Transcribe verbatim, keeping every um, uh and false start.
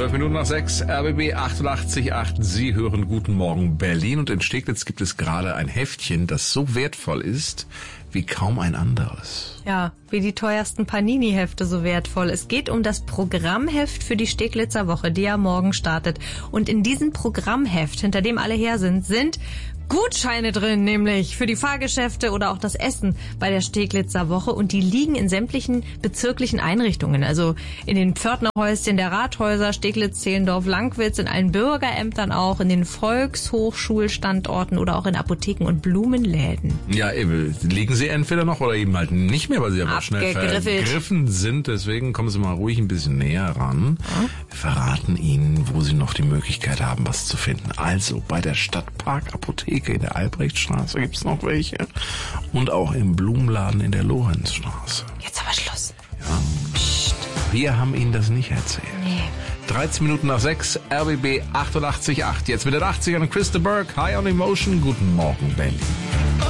Zwölf Minuten nach sechs, R B B achtundachtzig Komma acht. Sie hören Guten Morgen Berlin. Und in Steglitz gibt es gerade ein Heftchen, das so wertvoll ist wie kaum ein anderes. Ja, wie die teuersten Panini-Hefte so wertvoll. Es geht um das Programmheft für die Steglitzer Woche, die ja morgen startet. Und in diesem Programmheft, hinter dem alle her sind, sind Gutscheine drin, nämlich für die Fahrgeschäfte oder auch das Essen bei der Steglitzer Woche. Und die liegen in sämtlichen bezirklichen Einrichtungen, also in den Pförtnerhäuschen der Rathäuser, Steglitz, Zehlendorf, Langwitz, in allen Bürgerämtern auch, in den Volkshochschulstandorten oder auch in Apotheken und Blumenläden. Ja, eben, liegen sie entweder noch oder eben halt nicht mehr, weil sie aber schnell vergriffen sind. Deswegen kommen Sie mal ruhig ein bisschen näher ran. Ja. Wir verraten Ihnen, wo Sie noch die Möglichkeit haben, was zu finden. Also bei der Stadtpark Apotheke in der Albrechtstraße gibt's noch welche. Und auch im Blumenladen in der Lorenzstraße. Jetzt aber Schluss. Ja. Psst. Wir haben Ihnen das nicht erzählt. Nee. dreizehn Minuten nach sechs, R B B achtundachtzig Komma acht. Jetzt mit den achtzigern Chris de Burgh, High on Emotion. Guten Morgen, Berlin.